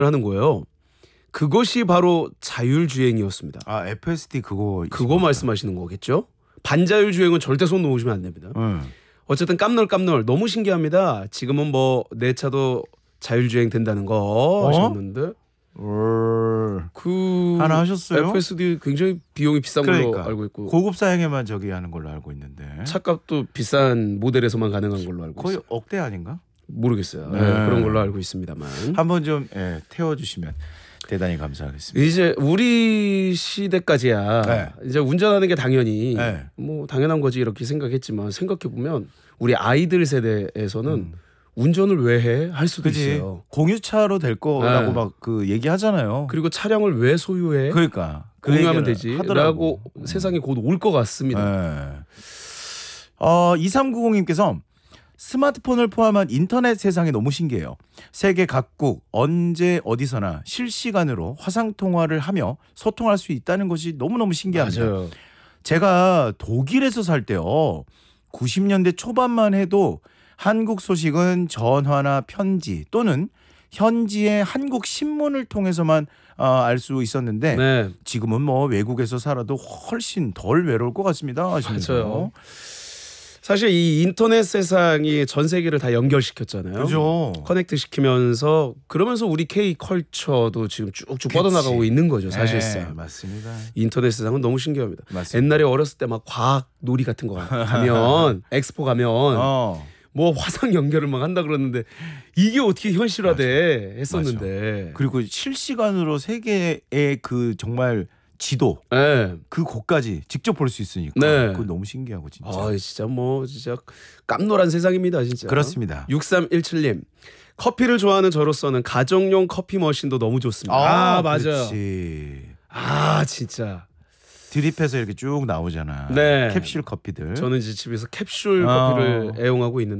하는 거예요. 그것이 바로 자율주행이었습니다. 아, FSD 그거 말씀하시는 거겠죠? 반자율주행은 절대 손 놓으시면 안 됩니다. 어쨌든 깜놀 너무 신기합니다. 지금은 뭐 내 차도 자율주행 된다는 거 하셨는데 그 하나 하셨어요? FSD 굉장히 비용이 비싼 걸로 알고 있고 고급 사양에만 저기 하는 걸로 알고 있는데 차값도 비싼 모델에서만 가능한 걸로 알고 거의 있어요. 억대 아닌가? 모르겠어요. 네, 그런 걸로 알고 있습니다만 한번 좀 태워주시면 대단히 감사하겠습니다. 이제 우리 시대까지야 이제 운전하는 게 당연히 뭐 당연한 거지 이렇게 생각했지만 생각해 보면 우리 아이들 세대에서는 운전을 왜 해? 할 수도 있어요. 공유차로 될 거라고 막 그 얘기하잖아요. 그리고 차량을 왜 소유해? 그러니까 공유하면 되지라고 세상이 곧 올 것 같습니다. 2390님께서 스마트폰을 포함한 인터넷 세상이 너무 신기해요. 세계 각국 언제 어디서나 실시간으로 화상통화를 하며 소통할 수 있다는 것이 너무너무 신기합니다. 맞아요. 제가 독일에서 살 때요. 90년대 초반만 해도 한국 소식은 전화나 편지 또는 현지의 한국 신문을 통해서만 알 수 있었는데 지금은 뭐 외국에서 살아도 훨씬 덜 외로울 것 같습니다. 맞아요. 사실 이 인터넷 세상이 전 세계를 다 연결시켰잖아요. 그죠. 커넥트 시키면서 그러면서 우리 K 컬처도 지금 쭉쭉 뻗어나가고 있는 거죠. 사실상. 맞습니다. 인터넷 세상은 너무 신기합니다. 맞습니다. 옛날에 어렸을 때 막 과학 놀이 같은 거 가면 엑스포 가면 뭐 화상 연결을 막 한다 그러는데 이게 어떻게 현실화돼 했었는데 맞아. 그리고 실시간으로 세계의 그 정말 지도 그 곳까지 직접 볼 수 있으니까 그거 너무 신기하고 진짜. 진짜 뭐 진짜 깜놀한 세상입니다 진짜. 그렇습니다. 6317님 커피를 좋아하는 저로서는 가정용 커피 머신도 너무 좋습니다. 맞아요. 그렇지. 진짜 드립해서 이렇게 쭉 나오잖아. 캡슐 커피들. 저는 이제 집에서 캡슐 커피를 애용하고 있는데